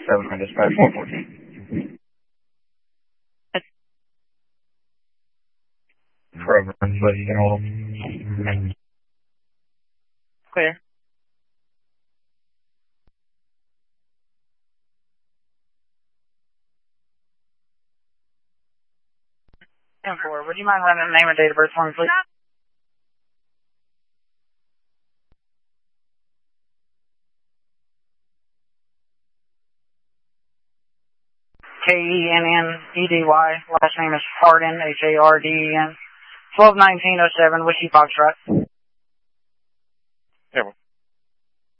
7 dispatch 114. Forever, but you can hold them. Clear. 10-4, would you mind running the name and date of birth for me, please? Kennedy, last name is Harden, Harden, 121907, Whiskey Foxtrot.